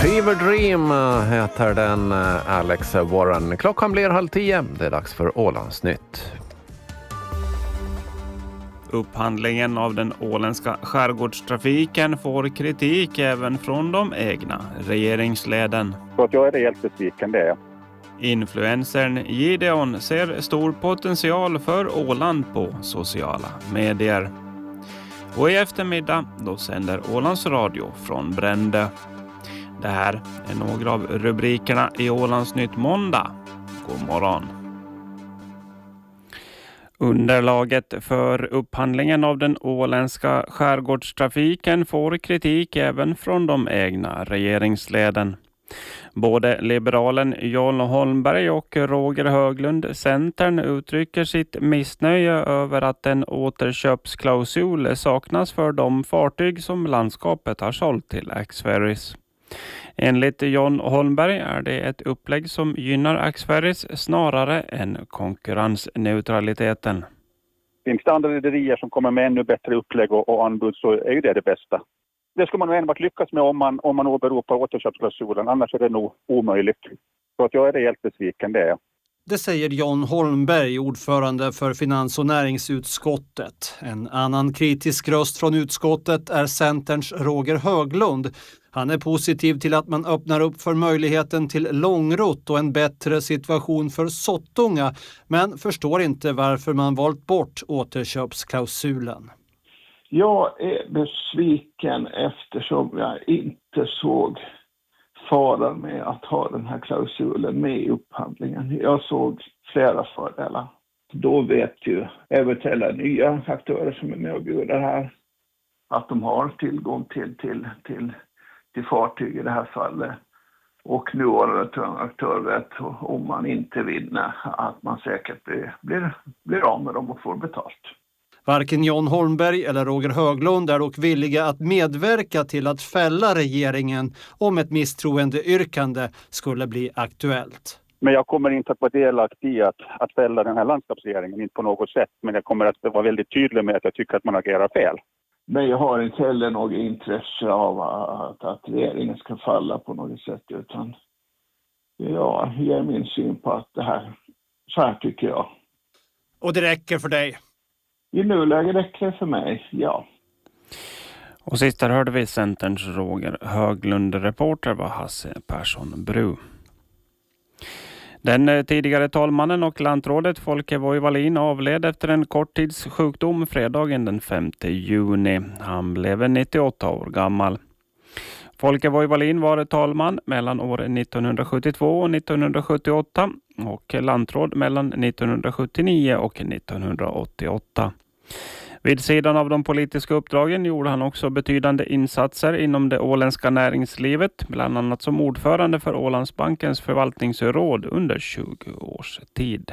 Fever Dream heter den, Alex Warren. Klockan blir 9:30. Det är dags för Ålandsnytt. Upphandlingen av den åländska skärgårdstrafiken får kritik även från de egna regeringsleden. Så att jag är helt besviken, det är. Influencern Gideon ser stor potential för Åland på sociala medier. Och i eftermiddag då sänder Ålands Radio från Brände. Det här är några av rubrikerna i Ålandsnytt måndag. God morgon. Underlaget för upphandlingen av den åländska skärgårdstrafiken får kritik även från de egna regeringsleden. Både liberalen Jon Holmberg och Roger Höglund, Centern, uttrycker sitt missnöje över att en återköpsklausul saknas för de fartyg som landskapet har sålt till Axferries. Enligt Jon Holmberg är det ett upplägg som gynnar Axferries snarare än konkurrensneutraliteten. Finns det andra rederier som kommer med ännu bättre upplägg och anbud, så är ju det bästa. Det ska man nog enbart lyckas med om man åberopar återköpsklausulen, annars är det nog omöjligt. Så att jag är helt besviken, det är. Det säger Jon Holmberg, ordförande för finans- och näringsutskottet. En annan kritisk röst från utskottet är Centerns Roger Höglund. Han är positiv till att man öppnar upp för möjligheten till långrott och en bättre situation för Sottunga, men förstår inte varför man valt bort återköpsklausulen. Jag är besviken eftersom jag inte såg faran med att ha den här klausulen med i upphandlingen. Jag såg flera fördelar. Då vet ju eventuella nya aktörer som är med och bjuder här att de har tillgång till fartyg i det här fallet. Och nuvarande aktör vet, om man inte vinner, att man säkert blir av med dem och får betalt. Varken Jon Holmberg eller Roger Höglund är dock villiga att medverka till att fälla regeringen om ett misstroendeyrkande skulle bli aktuellt. Men jag kommer inte att vara delaktig i att fälla den här landskapsregeringen, inte på något sätt. Men jag kommer att vara väldigt tydlig med att jag tycker att man agerar fel. Men jag har inte heller något intresse av att regeringen ska falla på något sätt, utan jag ger min syn på att det här, så här tycker jag. Och det räcker för dig? I nuläget räcker det för mig, ja. Och sist där hörde vi Centerns Roger Höglund, reporter var Hasse Persson Bru. Den tidigare talmannen och lantrådet Folke Voi-Wallin avled efter en korttidssjukdom fredagen den 5 juni. Han blev 98 år gammal. Folke Voi-Wallin var talman mellan år 1972 och 1978 och lantråd mellan 1979 och 1988. Vid sidan av de politiska uppdragen gjorde han också betydande insatser inom det åländska näringslivet, bland annat som ordförande för Ålandsbankens förvaltningsråd under 20 års tid.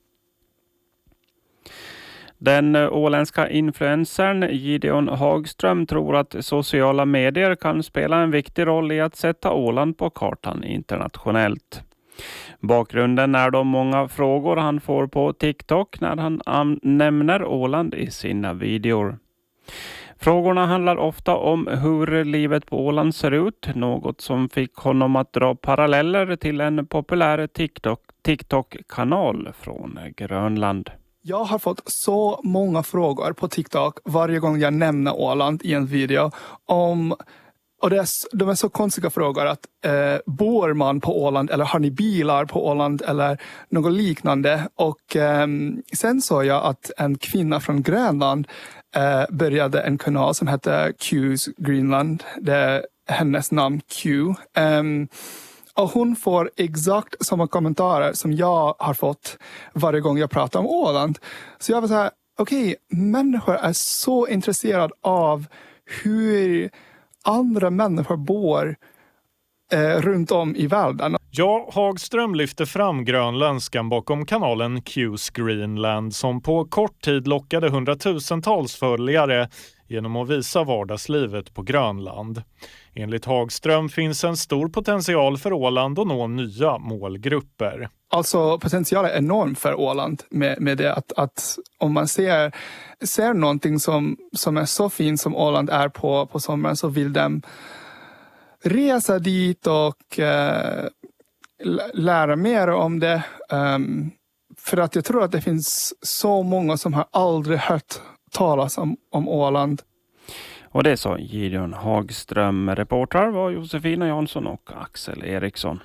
Den åländska influencern Gideon Hagström tror att sociala medier kan spela en viktig roll i att sätta Åland på kartan internationellt. Bakgrunden är de många frågor han får på TikTok när han nämner Åland i sina videor. Frågorna handlar ofta om hur livet på Åland ser ut, något som fick honom att dra paralleller till en populär TikTok-kanal från Grönland. Jag har fått så många frågor på TikTok varje gång jag nämner Åland i en video och de är så konstiga frågor att bor man på Åland eller har ni bilar på Åland eller något liknande. Och sen såg jag att en kvinna från Grönland började en kanal som heter Q's Greenland. Det är hennes namn Q. Och hon får exakt samma kommentarer som jag har fått varje gång jag pratar om Åland. Så jag var så här, okej, människor är så intresserade av hur andra människor bor runt om i världen. Ja, Hagström lyfter fram grönländskan bakom kanalen Q's Greenland som på kort tid lockade hundratusentals följare genom att visa vardagslivet på Grönland. Enligt Hagström finns en stor potential för Åland att nå nya målgrupper. Alltså potentialen är enorm för Åland med det att om man ser någonting som är så fint som Åland är på sommaren så vill de resa dit och lära mer om det. För att jag tror att det finns så många som har aldrig hört talas om Åland. Och det sa Gideon Hagström. Reportrar var Josefina Jansson och Axel Eriksson.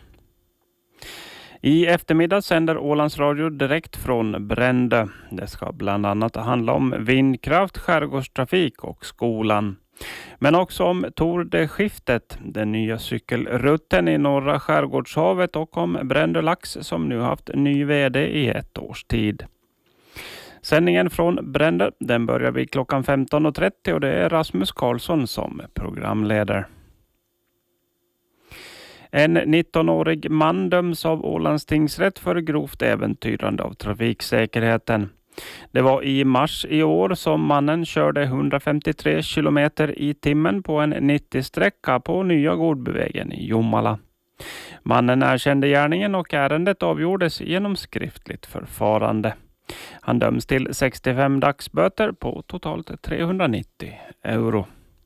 I eftermiddag sänder Ålands Radio direkt från Brände. Det ska bland annat handla om vindkraft, skärgårdstrafik och skolan. Men också om Tour de Skiftet, den nya cykelrutten i norra skärgårdshavet, och om Brände Lax som nu haft ny vd i 1 års tid. Sändningen från Brände, den börjar vid klockan 15.30 och det är Rasmus Karlsson som programledare. En 19-årig man döms av Ålands tingsrätt för grovt äventyrande av trafiksäkerheten. Det var i mars i år som mannen körde 153 kilometer i timmen på en 90-sträcka på Nya Gårdbyvägen i Jomala. Mannen erkände gärningen och ärendet avgjordes genom skriftligt förfarande. Han döms till 65 dagsböter på totalt 390 euro.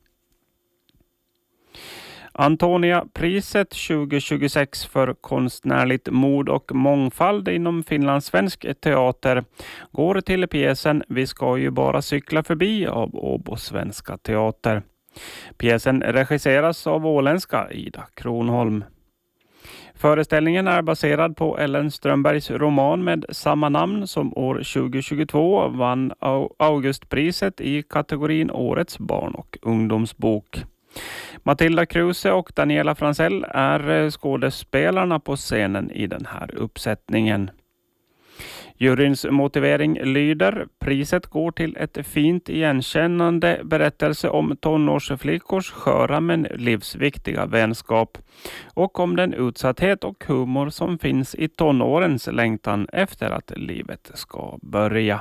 Antonia-priset 2026 för konstnärligt mod och mångfald inom finlandssvensk teater går till pjäsen Vi ska ju bara cykla förbi av Åbo Svenska Teater. Pjäsen regisseras av åländska Ida Kronholm. Föreställningen är baserad på Ellen Strömbergs roman med samma namn som år 2022 vann Augustpriset i kategorin Årets barn- och ungdomsbok. Matilda Kruse och Daniela Fransell är skådespelarna på scenen i den här uppsättningen. Juryns motivering lyder: priset går till ett fint igenkännande berättelse om tonårsflickors sköra men livsviktiga vänskap och om den utsatthet och humor som finns i tonårens längtan efter att livet ska börja.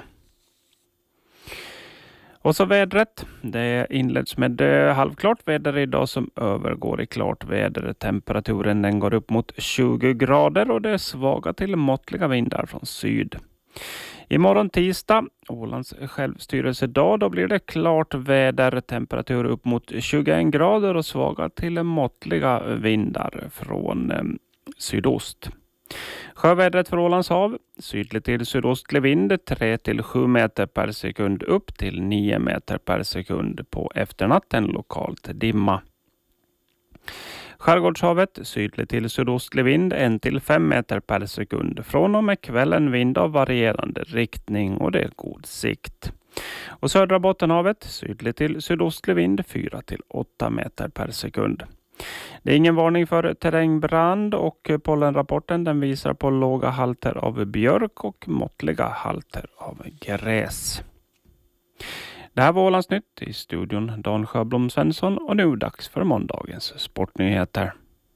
Och så vädret. Det inleds med halvklart väder idag som övergår i klart väder. Temperaturen den går upp mot 20 grader och det är svaga till måttliga vindar från syd. Imorgon tisdag, Ålands självstyrelsedag, då blir det klart väder. Temperatur upp mot 21 grader och svaga till måttliga vindar från sydost. Sjövädret för Ålands hav, sydlig till sydostlig vind 3-7 meter per sekund upp till 9 meter per sekund på efternatten lokalt dimma. Skärgårdshavet, sydlig till sydostlig vind 1-5 meter per sekund. Från och med kvällen vind av varierande riktning och det är god sikt. Och södra Bottenhavet, sydlig till sydostlig vind 4-8 meter per sekund. Det är ingen varning för terrängbrand och pollenrapporten den visar på låga halter av björk och måttliga halter av gräs. Det här var Ålandsnytt, i studion Dan Sjöblom Svensson och nu dags för måndagens sportnyheter.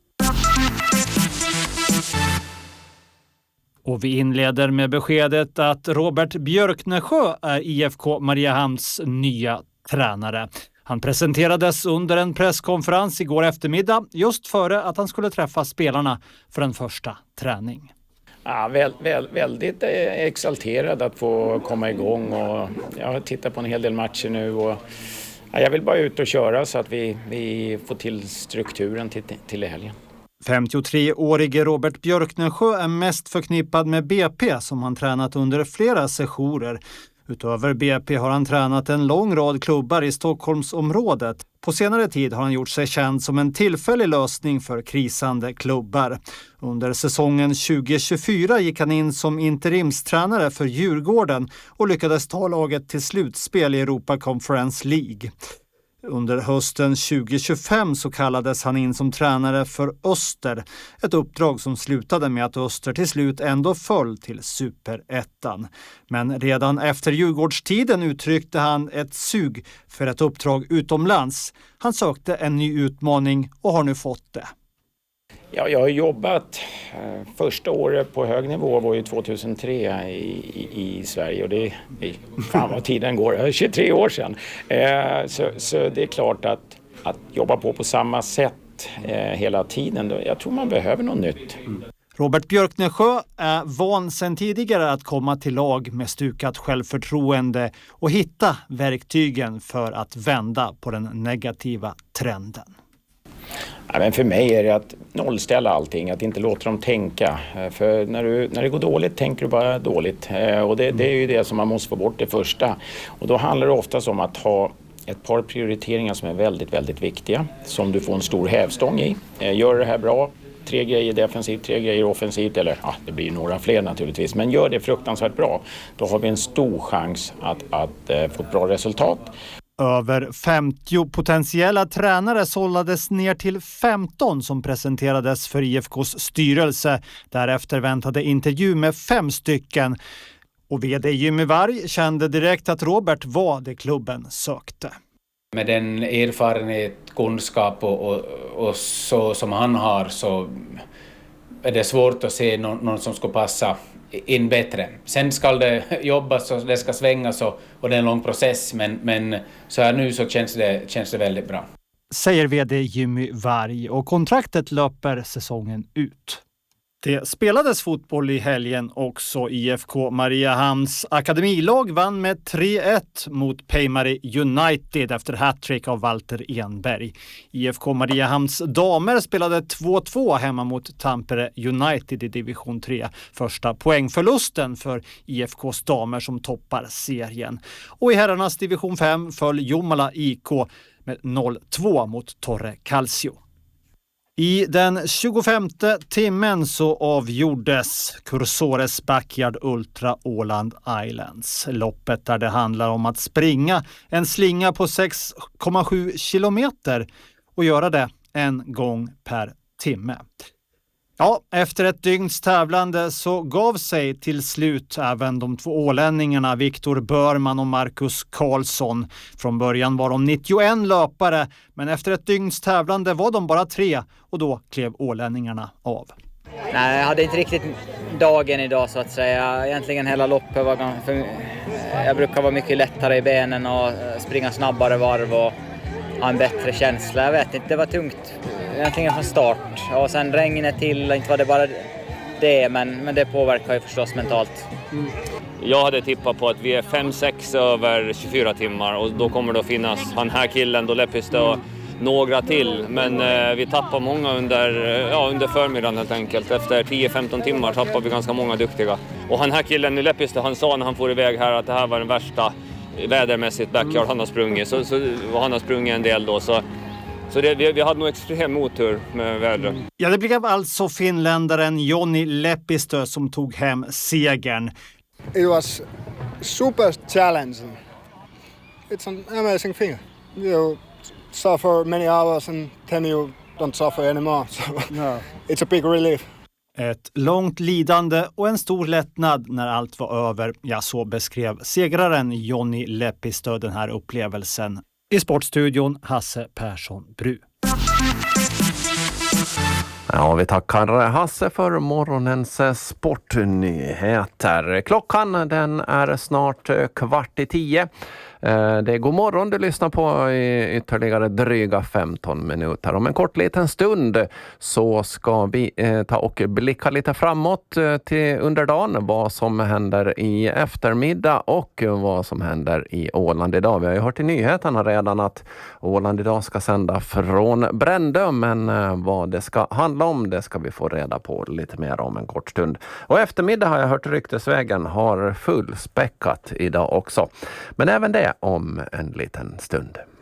Och vi inleder med beskedet att Robert Björknesjö är IFK Mariehamns nya tränare. Han presenterades under en presskonferens igår eftermiddag just före att han skulle träffa spelarna för en första träning. Ja, väldigt exalterad att få komma igång och jag har tittat på en hel del matcher nu och jag vill bara ut och köra så att vi får till strukturen till i helgen. 53-årige Robert Björknesjö är mest förknippad med BP som han tränat under flera sessioner. Utöver BP har han tränat en lång rad klubbar i Stockholmsområdet. På senare tid har han gjort sig känd som en tillfällig lösning för krisande klubbar. Under säsongen 2024 gick han in som interimstränare för Djurgården och lyckades ta laget till slutspel i Europa Conference League. Under hösten 2025 så kallades han in som tränare för Öster. Ett uppdrag som slutade med att Öster till slut ändå föll till Superettan. Men redan efter Djurgårdstiden uttryckte han ett sug för ett uppdrag utomlands. Han sökte en ny utmaning och har nu fått det. Ja, jag har jobbat, första året på hög nivå var ju 2003 i Sverige och det är, fan vad tiden går, 23 år sedan. Så det är klart att jobba på samma sätt hela tiden, jag tror man behöver något nytt. Robert Björknesjö är van sedan tidigare att komma till lag med stukat självförtroende och hitta verktygen för att vända på den negativa trenden. Ja, men för mig är det att nollställa allting, att inte låta dem tänka. För när det går dåligt tänker du bara dåligt. Och det är ju det som man måste få bort det första. Och då handlar det oftast om att ha ett par prioriteringar som är väldigt, väldigt viktiga. Som du får en stor hävstång i. Gör det här bra. 3 grejer defensivt, 3 grejer offensivt. Eller det blir några fler naturligtvis. Men gör det fruktansvärt bra. Då har vi en stor chans att få ett bra resultat. Över 50 potentiella tränare sållades ner till 15 som presenterades för IFKs styrelse. Därefter väntade intervju med 5 stycken. Och vd Jimmy Varg kände direkt att Robert var det klubben sökte. Med den erfarenhet, kunskap och så som han har så är det svårt att se någon som ska passa in bättre. Sen ska det jobbas och det ska svängas och det är en lång process men så här nu så känns det väldigt bra. Säger vd Jimmy Varg och kontraktet löper säsongen ut. Det spelades fotboll i helgen också. IFK Mariehamns akademilag vann med 3-1 mot Peimari United efter hattrick av Walter Enberg. IFK Mariehamns damer spelade 2-2 hemma mot Tampere United i division 3. Första poängförlusten för IFKs damer som toppar serien. Och i herrarnas division 5 föll Jomala IK med 0-2 mot Torre Calcio. I den 25:e timmen så avgjordes Cursores Backyard Ultra Åland Islands. Loppet där det handlar om att springa en slinga på 6,7 kilometer och göra det en gång per timme. Ja, efter ett dygns tävlande så gav sig till slut även de 2 ålänningarna Viktor Börman och Marcus Karlsson. Från början var de 91 löpare, men efter ett dygns tävlande var de bara 3 och då klev ålänningarna av. Nej, jag hade inte riktigt dagen idag så att säga. Egentligen hela loppet var jag brukar vara mycket lättare i benen och springa snabbare varv och ha en bättre känsla. Jag vet inte, det var tungt egentligen från start. Och sen regnet till, inte var det bara det, men det påverkar ju förstås mentalt. Jag hade tippat på att vi är 5-6 över 24 timmar och då kommer det att finnas han här killen, då Lepistö och några till. Men vi tappar många under förmiddagen helt enkelt. Efter 10-15 timmar tappar vi ganska många duktiga. Och han här killen nu Lepistö, han sa när han får iväg här att det här var den värsta vädermässigt backyard han har sprungit. Så han har sprungit en del då så vi hade nog extrem otur med vädret. Ja, det blev alltså finländaren Joni Lepistö som tog hem segern. It was super challenging. It's an amazing thing. You suffer many hours and then you don't suffer anymore. So it's a big relief. Ett långt lidande och en stor lättnad när allt var över. Ja, så beskrev segraren Joni Lepistö den här upplevelsen. I Sportstudion Hasse Persson Bru. Ja, vi tackar Hasse för morgonens sportnyheter. Klockan den är snart 9:15. Det är god morgon du lyssnar på i ytterligare dryga 15 minuter. Om en kort liten stund så ska vi ta och blicka lite framåt till under dagen. Vad som händer i eftermiddag och vad som händer i Åland idag. Vi har ju hört i nyheterna redan att Åland idag ska sända från Brändö. Men vad det ska handla om det ska vi få reda på lite mer om en kort stund. Och eftermiddag har jag hört ryktesvägen har fullspäckat idag också. Men även det om en liten stund.